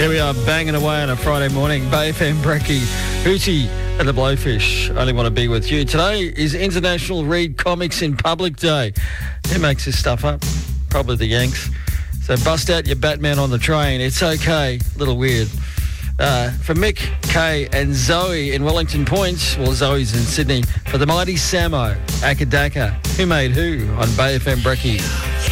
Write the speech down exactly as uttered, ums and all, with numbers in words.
Here we are, banging away on a Friday morning. Bay F M, Brecky, Hootie and the Blowfish. Only want to be with you. Today is International Read Comics in Public Day. Who makes this stuff up? Probably the Yanks. So bust out your Batman on the train. It's okay. A little weird. Uh, for Mick, Kay and Zoe in Wellington Point. Well, Zoe's in Sydney. For the mighty Samo, Akadaka. Who made who on Bay F M, Brecky.